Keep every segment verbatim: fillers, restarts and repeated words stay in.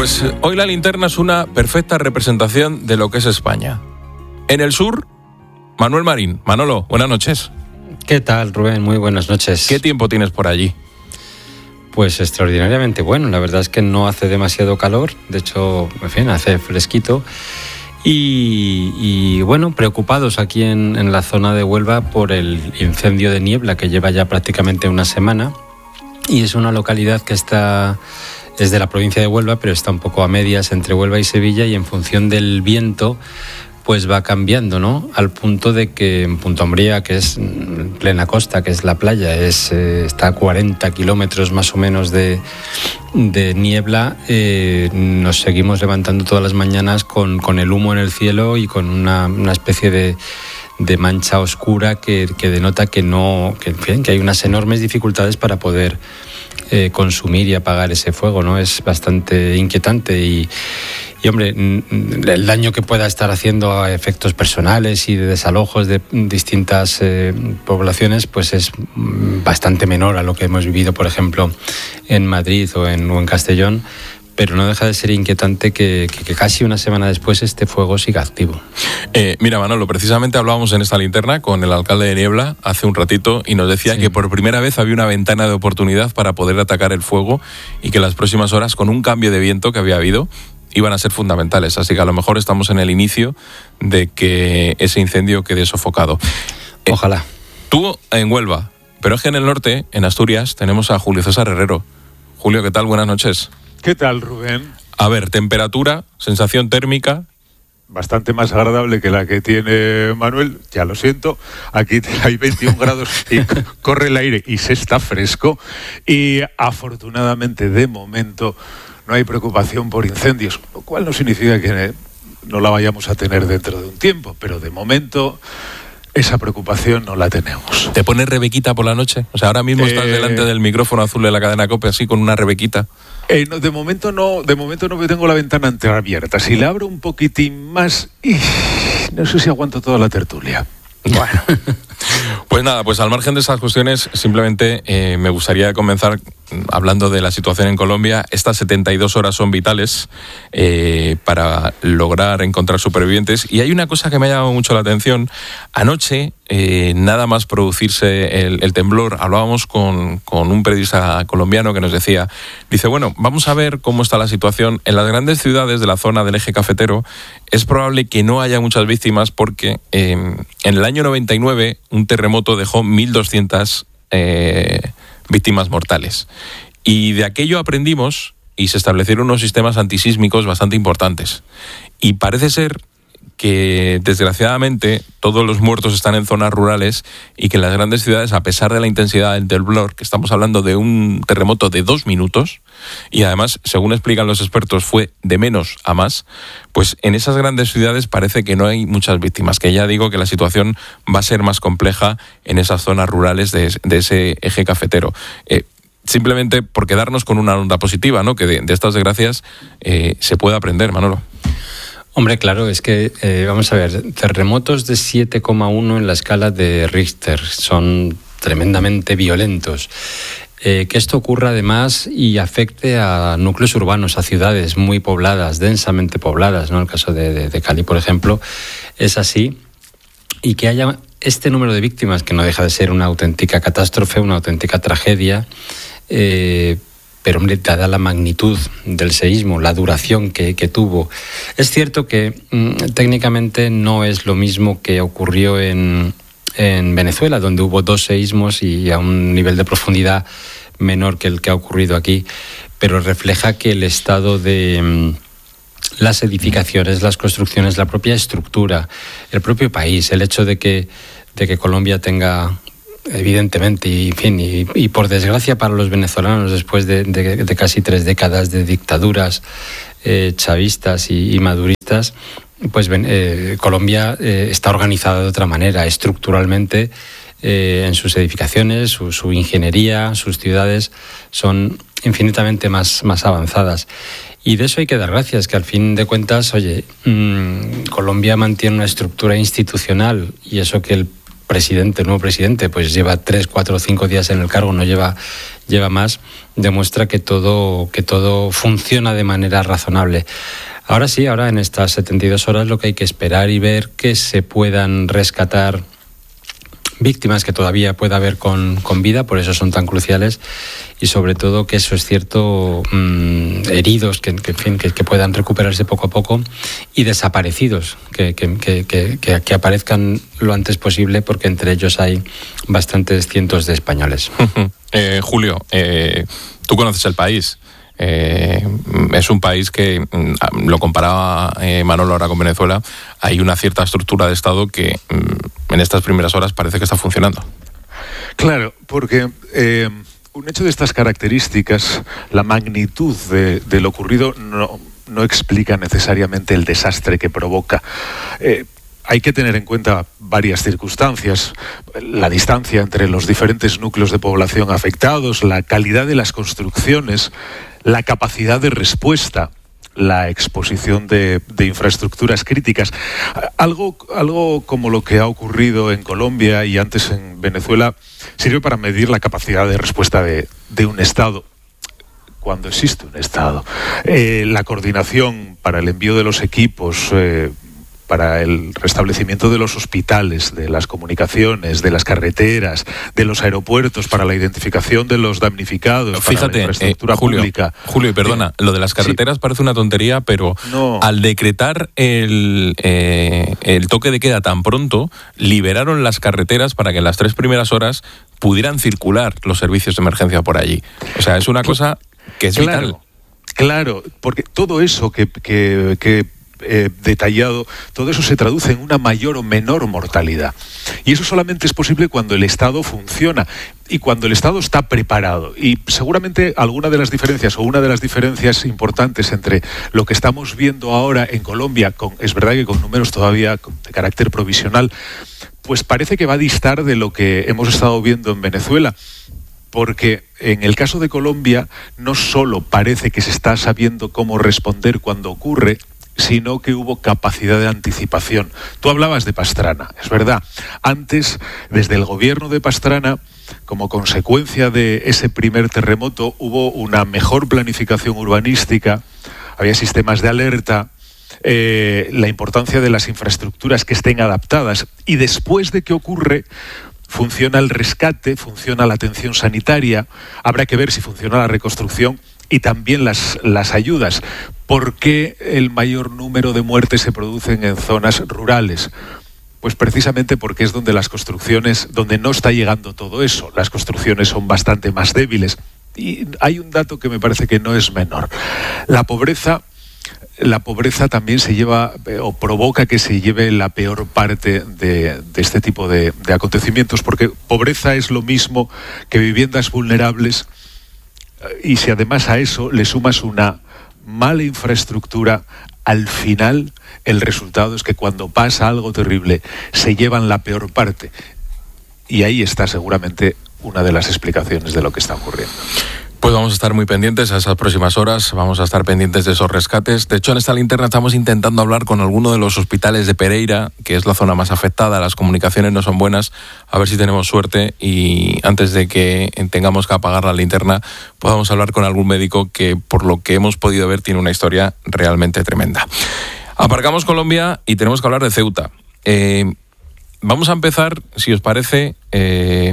Pues hoy la linterna es una perfecta representación de lo que es España. En el sur, Manuel Marín. Manolo, buenas noches. ¿Qué tal, Rubén? Muy buenas noches. ¿Qué tiempo tienes por allí? Pues extraordinariamente bueno. La verdad es que no hace demasiado calor. De hecho, en fin, hace fresquito. Y, y bueno, preocupados aquí en, en la zona de Huelva por el incendio de niebla que lleva ya prácticamente una semana. Y es una localidad que está... es de la provincia de Huelva, pero está un poco a medias entre Huelva y Sevilla, y en función del viento pues va cambiando, ¿no? Al punto de que en Punta Umbría, que es plena costa, que es la playa, es eh, está a cuarenta kilómetros más o menos de, de niebla, eh, nos seguimos levantando todas las mañanas con, con el humo en el cielo y con una, una especie de, de mancha oscura que, que denota que, no, que, en fin, que hay unas enormes dificultades para poder Eh, consumir y apagar ese fuego, ¿no? Es bastante inquietante y, y, hombre, el daño que pueda estar haciendo a efectos personales y de desalojos de distintas eh, poblaciones, pues es bastante menor a lo que hemos vivido, por ejemplo, en Madrid o en, o en Castellón, pero no deja de ser inquietante que, que, que casi una semana después este fuego siga activo. Eh, mira, Manolo, precisamente hablábamos en esta linterna con el alcalde de Niebla hace un ratito y nos decía sí. que por primera vez había una ventana de oportunidad para poder atacar el fuego y que las próximas horas, con un cambio de viento que había habido, iban a ser fundamentales. Así que a lo mejor estamos en el inicio de que ese incendio quede sofocado. Eh, Ojalá. Tú en Huelva, pero es que en el norte, en Asturias, tenemos a Julio César Herrero. Julio, ¿qué tal? Buenas noches. ¿Qué tal, Rubén? A ver, temperatura, sensación térmica. Bastante más agradable que la que tiene Manuel, ya lo siento. Aquí hay veintiún grados y corre el aire y se está fresco. Y afortunadamente, de momento, no hay preocupación por incendios, lo cual no significa que no la vayamos a tener dentro de un tiempo, pero de momento esa preocupación no la tenemos. ¿Te pones rebequita por la noche? O sea, ahora mismo eh... estás delante del micrófono azul de la cadena COPE así con una rebequita. Eh, no, de momento no, de momento no tengo la ventana entreabierta. Si la abro un poquitín más, ¡ih! No sé si aguanto toda la tertulia. Bueno. Pues nada, pues al margen de esas cuestiones, simplemente eh, me gustaría comenzar hablando de la situación en Colombia. Estas setenta y dos horas son vitales eh, para lograr encontrar supervivientes. Y hay una cosa que me ha llamado mucho la atención. Anoche, eh, nada más producirse el, el temblor, hablábamos con, con un periodista colombiano que nos decía, dice, bueno, vamos a ver cómo está la situación. En las grandes ciudades de la zona del eje cafetero es probable que no haya muchas víctimas porque eh, en el año noventa y nueve un terremoto dejó mil doscientas eh, víctimas mortales. Y de aquello aprendimos y se establecieron unos sistemas antisísmicos bastante importantes. Y parece ser que, desgraciadamente, todos los muertos están en zonas rurales y que en las grandes ciudades, a pesar de la intensidad del temblor, que estamos hablando de un terremoto de dos minutos, y además, según explican los expertos, fue de menos a más, pues en esas grandes ciudades parece que no hay muchas víctimas, que ya digo que la situación va a ser más compleja en esas zonas rurales de, de ese eje cafetero. Eh, simplemente por quedarnos con una onda positiva, ¿no? Que de, de estas desgracias eh, se puede aprender, Manolo. Hombre, claro, es que, eh, vamos a ver, terremotos de siete coma uno en la escala de Richter son tremendamente violentos. Eh, que esto ocurra además y afecte a núcleos urbanos, a ciudades muy pobladas, densamente pobladas, ¿no? El caso de, de, de Cali, por ejemplo, es así. Y que haya este número de víctimas, que no deja de ser una auténtica catástrofe, una auténtica tragedia, eh, pero hombre, dada la magnitud del seísmo, la duración que, que tuvo. Es cierto que mmm, técnicamente no es lo mismo que ocurrió en, en Venezuela, donde hubo dos seísmos y a un nivel de profundidad menor que el que ha ocurrido aquí, pero refleja que el estado de mmm, las edificaciones, las construcciones, la propia estructura, el propio país, el hecho de que, de que Colombia tenga... evidentemente, y, en fin, y, y por desgracia para los venezolanos, después de, de, de casi tres décadas de dictaduras eh, chavistas y, y maduristas, pues eh, Colombia eh, está organizada de otra manera, estructuralmente, eh, en sus edificaciones, su, su ingeniería, sus ciudades son infinitamente más, más avanzadas. Y de eso hay que dar gracias, que al fin de cuentas, oye, mmm, Colombia mantiene una estructura institucional, y eso que el presidente, el nuevo presidente, pues lleva tres, cuatro o cinco días en el cargo, no lleva lleva más, demuestra que todo, que todo funciona de manera razonable. Ahora sí, ahora en estas setenta y dos horas lo que hay que esperar y ver que se puedan rescatar víctimas que todavía pueda haber con, con vida, por eso son tan cruciales, y sobre todo que eso es cierto, mmm, heridos que, que, en fin, que, que puedan recuperarse poco a poco, y desaparecidos que, que, que, que, que aparezcan lo antes posible, porque entre ellos hay bastantes cientos de españoles. eh, Julio, eh, tú conoces el país. Eh, es un país que, lo comparaba eh, Manolo ahora con Venezuela, hay una cierta estructura de Estado que mm, en estas primeras horas parece que está funcionando. Claro, porque eh, un hecho de estas características, la magnitud de, de lo ocurrido no, no explica necesariamente el desastre que provoca. Eh, Hay que tener en cuenta varias circunstancias: la distancia entre los diferentes núcleos de población afectados, la calidad de las construcciones, la capacidad de respuesta, la exposición de, de infraestructuras críticas. Algo, algo como lo que ha ocurrido en Colombia y antes en Venezuela sirve para medir la capacidad de respuesta de, de un Estado. Cuando existe un Estado, eh, la coordinación para el envío de los equipos, eh, para el restablecimiento de los hospitales, de las comunicaciones, de las carreteras, de los aeropuertos, para la identificación de los damnificados, Fíjate, para la infraestructura eh, Julio, pública. Julio, y perdona, sí. Lo de las carreteras sí. Parece una tontería, pero no. Al decretar el, eh, el toque de queda tan pronto, liberaron las carreteras para que en las tres primeras horas pudieran circular los servicios de emergencia por allí. O sea, es una cosa que es claro, vital. Claro, porque todo eso que... que, que Eh, detallado, todo eso se traduce en una mayor o menor mortalidad, y eso solamente es posible cuando el Estado funciona y cuando el Estado está preparado. Y seguramente alguna de las diferencias o una de las diferencias importantes entre lo que estamos viendo ahora en Colombia, con, es verdad que con números todavía de carácter provisional, pues parece que va a distar de lo que hemos estado viendo en Venezuela. Porque en el caso de Colombia no solo parece que se está sabiendo cómo responder cuando ocurre, sino que hubo capacidad de anticipación. Tú hablabas de Pastrana, es verdad. Antes, desde el gobierno de Pastrana, como consecuencia de ese primer terremoto, hubo una mejor planificación urbanística, había sistemas de alerta, eh, la importancia de las infraestructuras que estén adaptadas, y después de que ocurre, funciona el rescate, funciona la atención sanitaria, habrá que ver si funciona la reconstrucción y también las, las ayudas. ¿Por qué el mayor número de muertes se producen en zonas rurales? Pues precisamente porque es donde las construcciones, donde no está llegando todo eso. Las construcciones son bastante más débiles. Y hay un dato que me parece que no es menor. La pobreza, la pobreza también se lleva o provoca que se lleve la peor parte de, de este tipo de, de acontecimientos, porque pobreza es lo mismo que viviendas vulnerables. Y si además a eso le sumas una mala infraestructura, al final el resultado es que cuando pasa algo terrible se llevan la peor parte. Y ahí está seguramente una de las explicaciones de lo que está ocurriendo. Pues vamos a estar muy pendientes a esas próximas horas, vamos a estar pendientes de esos rescates. De hecho, en esta linterna estamos intentando hablar con alguno de los hospitales de Pereira, que es la zona más afectada, las comunicaciones no son buenas, a ver si tenemos suerte y antes de que tengamos que apagar la linterna podamos hablar con algún médico que, por lo que hemos podido ver, tiene una historia realmente tremenda. Aparcamos Colombia y tenemos que hablar de Ceuta. Eh, vamos a empezar, si os parece... Eh,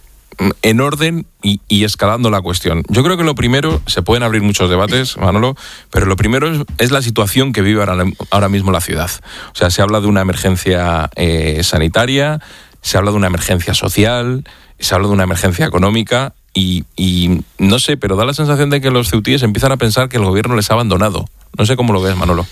en orden y, y escalando la cuestión. Yo creo que lo primero, se pueden abrir muchos debates, Manolo, pero lo primero es, es la situación que vive ahora, ahora mismo la ciudad. O sea, se habla de una emergencia eh, sanitaria, se habla de una emergencia social, se habla de una emergencia económica y, y no sé, pero da la sensación de que los ceutíes empiezan a pensar que el gobierno les ha abandonado. No sé cómo lo ves, Manolo.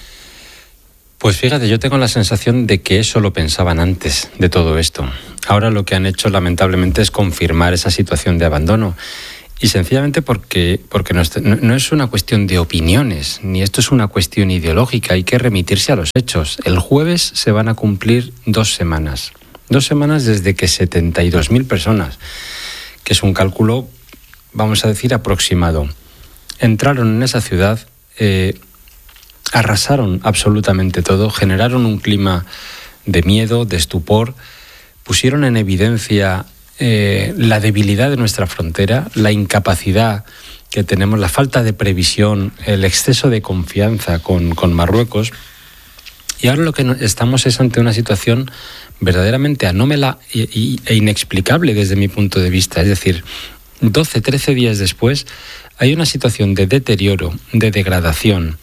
Pues fíjate, yo tengo la sensación de que eso lo pensaban antes de todo esto. Ahora lo que han hecho, lamentablemente, es confirmar esa situación de abandono. Y sencillamente porque, porque no, es, no es una cuestión de opiniones, ni esto es una cuestión ideológica, hay que remitirse a los hechos. El jueves se van a cumplir dos semanas. Dos semanas desde que setenta y dos mil personas, que es un cálculo, vamos a decir, aproximado, entraron en esa ciudad... Eh, arrasaron absolutamente todo, generaron un clima de miedo, de estupor, pusieron en evidencia eh, la debilidad de nuestra frontera, la incapacidad que tenemos, la falta de previsión, el exceso de confianza con, con Marruecos. Y ahora lo que estamos es ante una situación verdaderamente anómala e inexplicable desde mi punto de vista. Es decir, doce, trece días después hay una situación de deterioro, de degradación,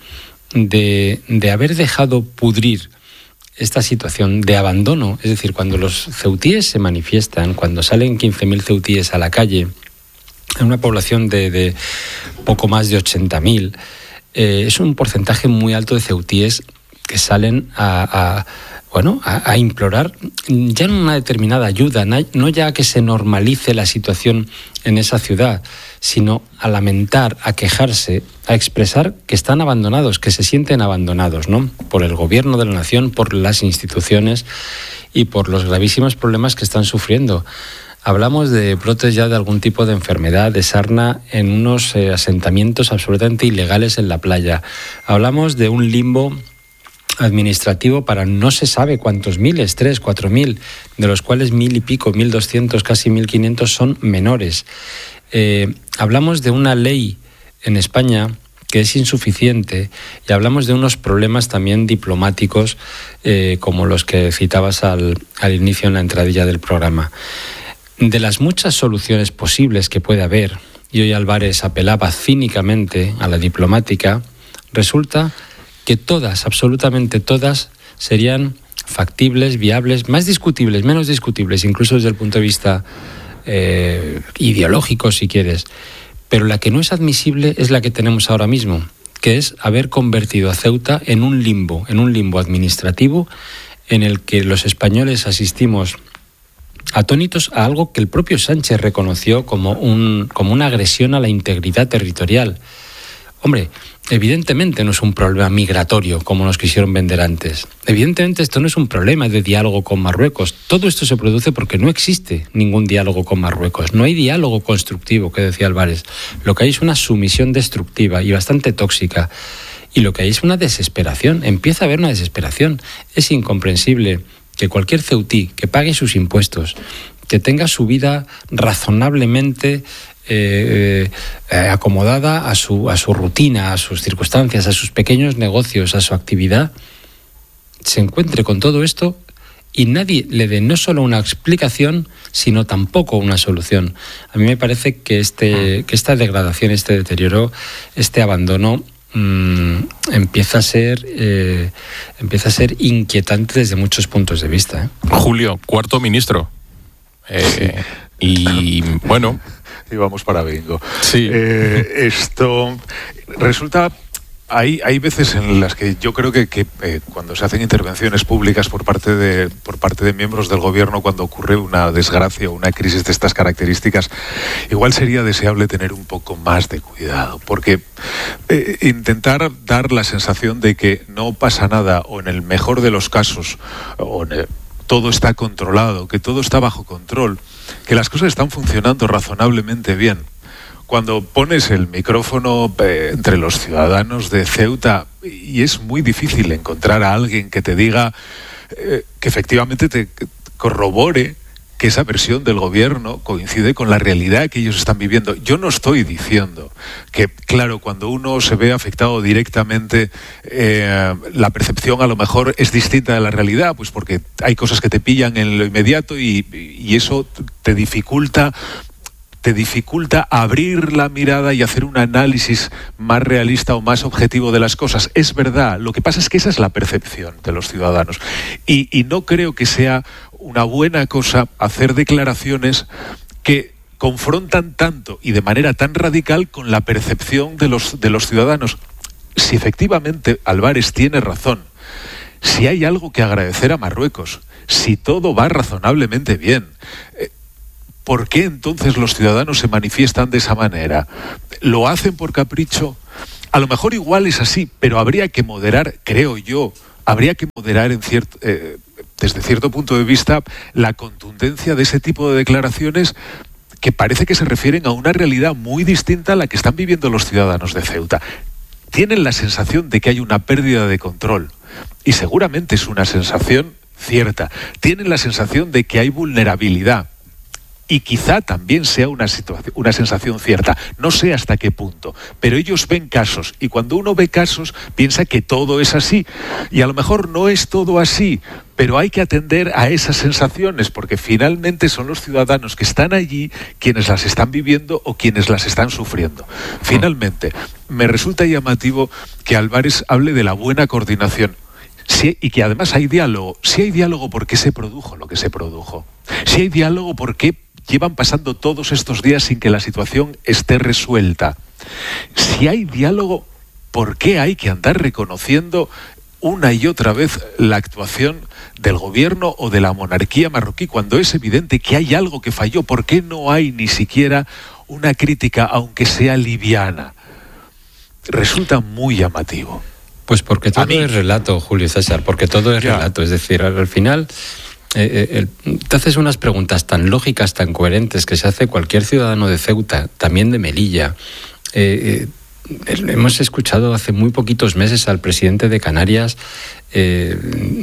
de, de haber dejado pudrir esta situación de abandono. Es decir, cuando los ceutíes se manifiestan, cuando salen quince mil ceutíes a la calle, en una población de, de poco más de ochenta mil, eh, es un porcentaje muy alto de ceutíes que salen a, a bueno a, a implorar ya no una determinada ayuda, no ya a que se normalice la situación en esa ciudad, sino a lamentar, a quejarse, a expresar que están abandonados, que se sienten abandonados, ¿no? Por el gobierno de la nación, por las instituciones y por los gravísimos problemas que están sufriendo. Hablamos de brotes ya de algún tipo de enfermedad, de sarna, en unos eh, asentamientos absolutamente ilegales en la playa. Hablamos de un limbo administrativo para no se sabe cuántos miles, tres, cuatro mil, de los cuales mil y pico, mil doscientos, casi mil quinientos son menores. Eh, hablamos de una ley en España que es insuficiente y hablamos de unos problemas también diplomáticos eh, como los que citabas al, al inicio en la entradilla del programa. De las muchas soluciones posibles que puede haber, y hoy Álvarez apelaba cínicamente a la diplomática, resulta que todas, absolutamente todas, serían factibles, viables, más discutibles, menos discutibles, incluso desde el punto de vista eh, ideológico, si quieres. Pero la que no es admisible es la que tenemos ahora mismo, que es haber convertido a Ceuta en un limbo, en un limbo administrativo en el que los españoles asistimos atónitos a algo que el propio Sánchez reconoció como, un, como una agresión a la integridad territorial. Hombre, evidentemente no es un problema migratorio como nos quisieron vender antes. Evidentemente esto no es un problema de diálogo con Marruecos. Todo esto se produce porque no existe ningún diálogo con Marruecos. No hay diálogo constructivo, que decía Álvarez. Lo que hay es una sumisión destructiva y bastante tóxica. Y lo que hay es una desesperación. Empieza a haber una desesperación. Es incomprensible que cualquier ceutí que pague sus impuestos, que tenga su vida razonablemente eh, eh, acomodada a su, a su rutina, a sus circunstancias, a sus pequeños negocios, a su actividad, se encuentre con todo esto y nadie le dé no solo una explicación, sino tampoco una solución. A mí me parece que, este, que esta degradación, este deterioro, este abandono Mm, empieza a ser eh, empieza a ser inquietante desde muchos puntos de vista, ¿eh? Julio, cuarto ministro. Eh, y bueno, y vamos para bingo. Sí. Eh, esto resulta. Hay, hay veces en las que yo creo que, que eh, cuando se hacen intervenciones públicas por parte de por parte de miembros del gobierno, cuando ocurre una desgracia o una crisis de estas características, igual sería deseable tener un poco más de cuidado, porque eh, intentar dar la sensación de que no pasa nada, o en el mejor de los casos, o en el, todo está controlado, que todo está bajo control, que las cosas están funcionando razonablemente bien. Cuando pones el micrófono eh, entre los ciudadanos de Ceuta, y es muy difícil encontrar a alguien que te diga eh, que efectivamente te corrobore que esa versión del gobierno coincide con la realidad que ellos están viviendo. Yo no estoy diciendo que, claro, cuando uno se ve afectado directamente, eh, la percepción a lo mejor es distinta de la realidad, pues porque hay cosas que te pillan en lo inmediato y, y eso te dificulta te dificulta abrir la mirada y hacer un análisis más realista o más objetivo de las cosas. Es verdad, lo que pasa es que esa es la percepción de los ciudadanos. Y, y no creo que sea una buena cosa hacer declaraciones que confrontan tanto y de manera tan radical con la percepción de los, de los ciudadanos. Si efectivamente Álvarez tiene razón, si hay algo que agradecer a Marruecos, si todo va razonablemente bien, eh, ¿por qué entonces los ciudadanos se manifiestan de esa manera? ¿Lo hacen por capricho? A lo mejor igual es así, pero habría que moderar, creo yo, habría que moderar en cierto, eh, desde cierto punto de vista la contundencia de ese tipo de declaraciones que parece que se refieren a una realidad muy distinta a la que están viviendo los ciudadanos de Ceuta. Tienen la sensación de que hay una pérdida de control, y seguramente es una sensación cierta. Tienen la sensación de que hay vulnerabilidad, Y quizá también sea una situación, una sensación cierta. No sé hasta qué punto, pero ellos ven casos y cuando uno ve casos piensa que todo es así y a lo mejor no es todo así, pero hay que atender a esas sensaciones porque finalmente son los ciudadanos que están allí quienes las están viviendo o quienes las están sufriendo. Finalmente, me resulta llamativo que Álvarez hable de la buena coordinación. Sí, y que además hay diálogo. Si hay diálogo, ¿por qué se produjo lo que se produjo? Si hay diálogo, ¿por qué llevan pasando todos estos días sin que la situación esté resuelta? Si hay diálogo, ¿por qué hay que andar reconociendo una y otra vez la actuación del gobierno o de la monarquía marroquí cuando es evidente que hay algo que falló? ¿Por qué no hay ni siquiera una crítica, aunque sea liviana? Resulta muy llamativo. Pues porque todo es relato, Julio César, porque todo es ya. relato. Es decir, al, al final eh, eh, te haces unas preguntas tan lógicas, tan coherentes, que se hace cualquier ciudadano de Ceuta, también de Melilla. Eh, eh, hemos escuchado hace muy poquitos meses al presidente de Canarias eh,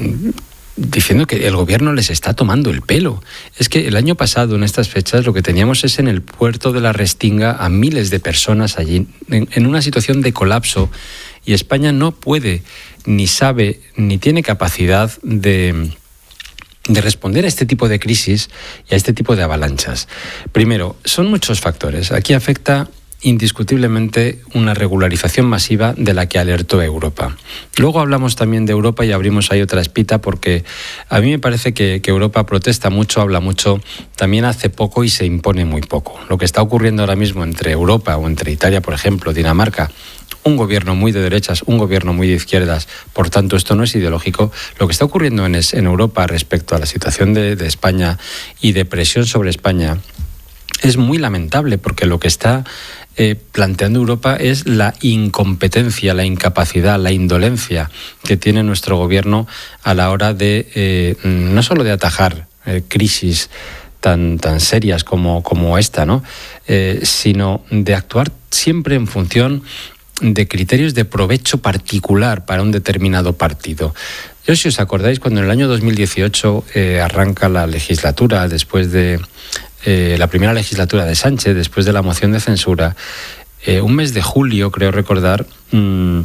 diciendo que el gobierno les está tomando el pelo. Es que el año pasado, en estas fechas, lo que teníamos es en el puerto de la Restinga a miles de personas allí, en, en una situación de colapso. Y España no puede, ni sabe, ni tiene capacidad de, de responder a este tipo de crisis y a este tipo de avalanchas. Primero, son muchos factores. Aquí afecta indiscutiblemente una regularización masiva de la que alertó Europa. Luego hablamos también de Europa y abrimos ahí otra espita porque a mí me parece que, que Europa protesta mucho, habla mucho, también hace poco y se impone muy poco. Lo que está ocurriendo ahora mismo entre Europa o entre Italia, por ejemplo, Dinamarca, un gobierno muy de derechas, un gobierno muy de izquierdas, por tanto esto no es ideológico. Lo que está ocurriendo en, en Europa respecto a la situación de, de España y de presión sobre España es muy lamentable porque lo que está eh, planteando Europa es la incompetencia, la incapacidad, la indolencia que tiene nuestro gobierno a la hora de eh, no solo de atajar eh, crisis tan, tan serias como, como esta, ¿no? Eh, sino de actuar siempre en función de criterios de provecho particular para un determinado partido. Yo, si os acordáis, cuando en el año dos mil dieciocho eh, arranca la legislatura, después de eh, la primera legislatura de Sánchez, después de la moción de censura, eh, un mes de julio, creo recordar, mmm,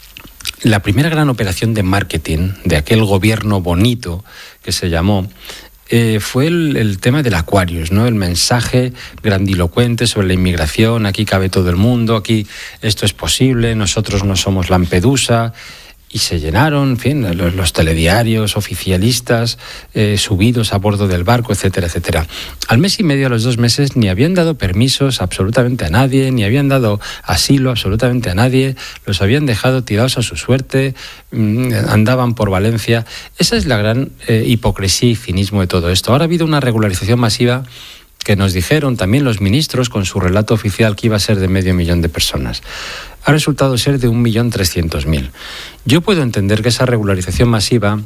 la primera gran operación de marketing de aquel gobierno bonito que se llamó, Eh, fue el, el tema del Aquarius, ¿no? El mensaje grandilocuente sobre la inmigración, aquí cabe todo el mundo, aquí esto es posible, nosotros no somos Lampedusa, y se llenaron, en fin, los, los telediarios oficialistas eh, subidos a bordo del barco, etcétera, etcétera. Al mes y medio, a los dos meses, ni habían dado permisos absolutamente a nadie, ni habían dado asilo absolutamente a nadie, los habían dejado tirados a su suerte, mmm, andaban por Valencia. Esa es la gran eh, hipocresía y cinismo de todo esto. Ahora ha habido una regularización masiva que nos dijeron también los ministros con su relato oficial que iba a ser de medio millón de personas. Ha resultado ser de un millón trescientos mil. Yo puedo entender que esa regularización masiva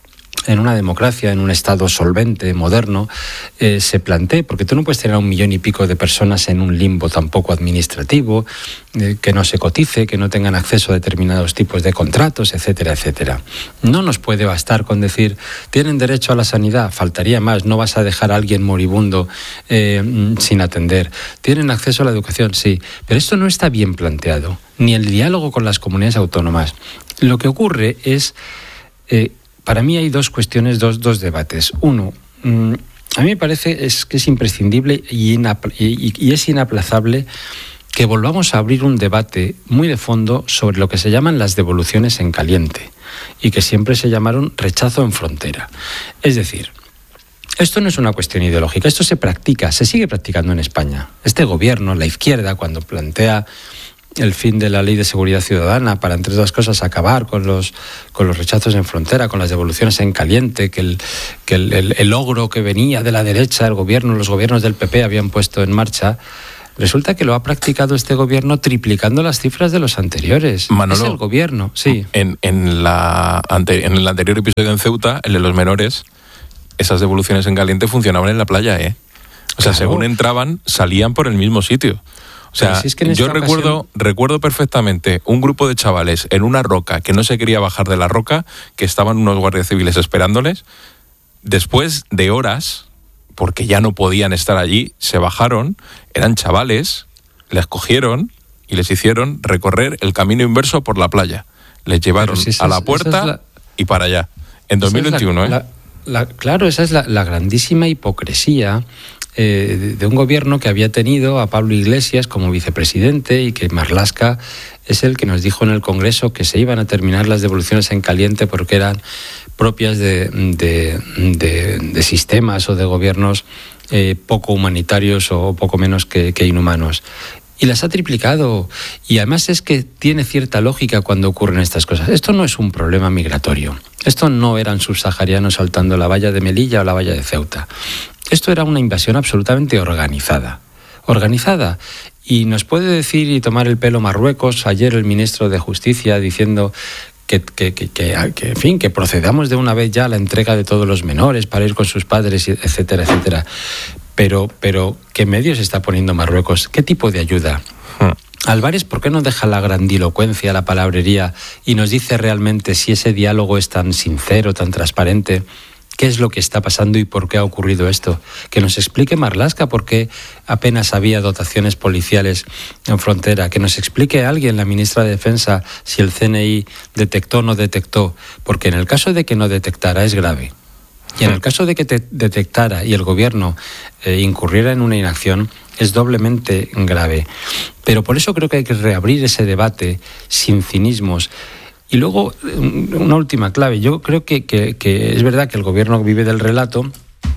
en una democracia, en un Estado solvente, moderno, eh, se plantee, porque tú no puedes tener a un millón y pico de personas en un limbo tampoco administrativo, eh, que no se cotice, que no tengan acceso a determinados tipos de contratos, etcétera, etcétera. No nos puede bastar con decir, tienen derecho a la sanidad, faltaría más, no vas a dejar a alguien moribundo eh, sin atender. Tienen acceso a la educación, sí, pero esto no está bien planteado, ni el diálogo con las comunidades autónomas. Lo que ocurre es... Eh, Para mí hay dos cuestiones, dos, dos debates. Uno, mmm, a mí me parece es que es imprescindible y, inapl- y, y es inaplazable que volvamos a abrir un debate muy de fondo sobre lo que se llaman las devoluciones en caliente y que siempre se llamaron rechazo en frontera. Es decir, esto no es una cuestión ideológica, esto se practica, se sigue practicando en España. Este gobierno, la izquierda, cuando plantea el fin de la Ley de Seguridad Ciudadana para, entre otras cosas, acabar con los con los rechazos en frontera, con las devoluciones en caliente, que el que el, el, el logro que venía de la derecha, el gobierno, los gobiernos del P P habían puesto en marcha, resulta que lo ha practicado este gobierno triplicando las cifras de los anteriores. Manolo, es el gobierno, sí. En, en, la ante, en el anterior episodio en Ceuta, el de los menores, esas devoluciones en caliente funcionaban en la playa, ¿eh? O sea, claro, según entraban, salían por el mismo sitio. O sea, si es que yo recuerdo, ocasión... recuerdo perfectamente un grupo de chavales en una roca que no se quería bajar de la roca, que estaban unos guardias civiles esperándoles. Después de horas, porque ya no podían estar allí, se bajaron, eran chavales, les cogieron y les hicieron recorrer el camino inverso por la playa. Les llevaron si a la es, puerta es la, y para allá. En dos mil veintiuno, es la, ¿eh? La, la, claro, esa es la, la grandísima hipocresía eh, de, de un gobierno que había tenido a Pablo Iglesias como vicepresidente y que Marlaska es el que nos dijo en el Congreso que se iban a terminar las devoluciones en caliente porque eran propias de, de, de, de sistemas o de gobiernos eh, poco humanitarios o poco menos que, que inhumanos. Y las ha triplicado. Y además es que tiene cierta lógica cuando ocurren estas cosas. Esto no es un problema migratorio. Esto no eran subsaharianos saltando la valla de Melilla o la valla de Ceuta. Esto era una invasión absolutamente organizada. Organizada. Y nos puede decir y tomar el pelo Marruecos, ayer el ministro de Justicia diciendo que, que, que, que, que, en fin, que procedamos de una vez ya a la entrega de todos los menores para ir con sus padres, etcétera, etcétera. Pero, pero, ¿qué medios está poniendo Marruecos? ¿Qué tipo de ayuda? Hmm. Álvarez, ¿por qué no deja la grandilocuencia, la palabrería y nos dice realmente si ese diálogo es tan sincero, tan transparente? ¿Qué es lo que está pasando y por qué ha ocurrido esto? Que nos explique Marlaska por qué apenas había dotaciones policiales en frontera. Que nos explique alguien, la ministra de Defensa, si el C N I detectó o no detectó. Porque en el caso de que no detectara es grave. Y en el caso de que te detectara y el gobierno eh, incurriera en una inacción, es doblemente grave. Pero por eso creo que hay que reabrir ese debate sin cinismos. Y luego, una última clave. Yo creo que, que, que es verdad que el gobierno vive del relato,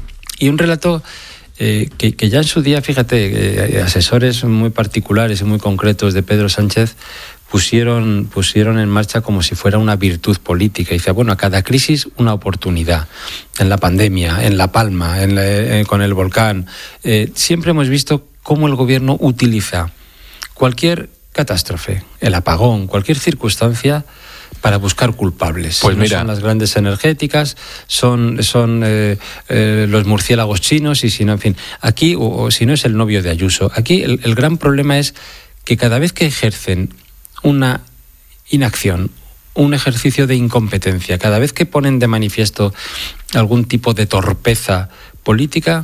y un relato eh, que, que ya en su día, fíjate, eh, asesores muy particulares y muy concretos de Pedro Sánchez pusieron, pusieron en marcha como si fuera una virtud política. Y dice, bueno, a cada crisis una oportunidad. En la pandemia, en La Palma, en la, eh, con el volcán. Eh, siempre hemos visto cómo el gobierno utiliza cualquier catástrofe, el apagón, cualquier circunstancia para buscar culpables. Pues no mira, son las grandes energéticas, son, son eh, eh, los murciélagos chinos y si no, en fin, aquí, o, o si no es el novio de Ayuso. Aquí el, el gran problema es que cada vez que ejercen una inacción, un ejercicio de incompetencia, cada vez que ponen de manifiesto algún tipo de torpeza política,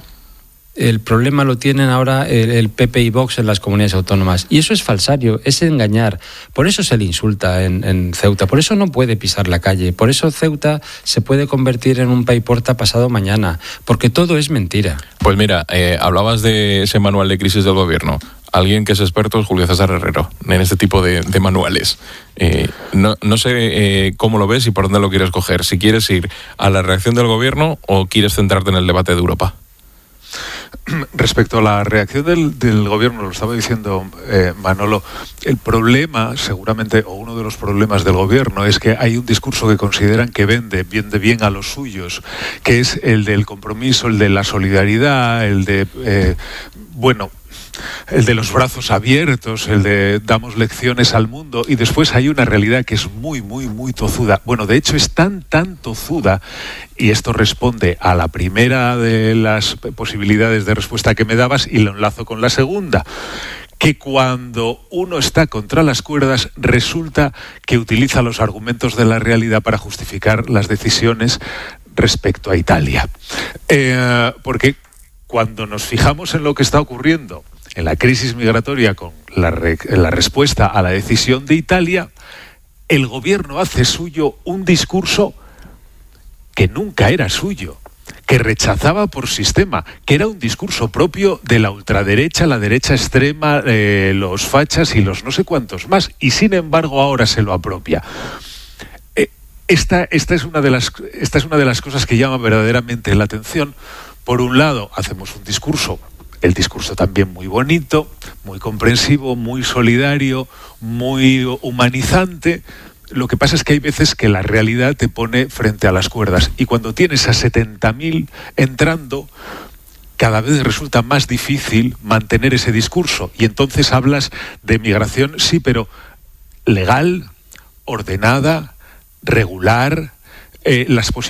el problema lo tienen ahora el, el P P y Vox en las comunidades autónomas. Y eso es falsario, es engañar. Por eso se le insulta en, en Ceuta, por eso no puede pisar la calle, por eso Ceuta se puede convertir en un payporta pasado mañana, porque todo es mentira. Pues mira, eh, hablabas de ese manual de crisis del gobierno. Alguien que es experto es Julio César Herrero en este tipo de, de manuales. Eh, no, no sé eh, cómo lo ves y por dónde lo quieres coger. Si quieres ir a la reacción del gobierno o quieres centrarte en el debate de Europa. Respecto a la reacción del, del gobierno, lo estaba diciendo eh, Manolo, el problema, seguramente, o uno de los problemas del gobierno, es que hay un discurso que consideran que vende, vende bien a los suyos, que es el del compromiso, el de la solidaridad, el de, eh, bueno... el de los brazos abiertos, el de damos lecciones al mundo, y después hay una realidad que es muy, muy, muy tozuda. Bueno, de hecho es tan, tan tozuda, y esto responde a la primera de las posibilidades de respuesta que me dabas y lo enlazo con la segunda, que cuando uno está contra las cuerdas resulta que utiliza los argumentos de la realidad para justificar las decisiones respecto a Italia. Eh, porque cuando nos fijamos en lo que está ocurriendo en la crisis migratoria con la, re, la respuesta a la decisión de Italia, el gobierno hace suyo un discurso que nunca era suyo, que rechazaba por sistema, que era un discurso propio de la ultraderecha, la derecha extrema, eh, los fachas y los no sé cuántos más, y sin embargo ahora se lo apropia. Eh, esta, esta, es una de las, esta es una de las cosas que llama verdaderamente la atención. Por un lado, hacemos un discurso, el discurso también muy bonito, muy comprensivo, muy solidario, muy humanizante. Lo que pasa es que hay veces que la realidad te pone frente a las cuerdas. Y cuando tienes a setenta mil entrando, cada vez resulta más difícil mantener ese discurso. Y entonces hablas de migración, sí, pero legal, ordenada, regular, eh, las posibilidades.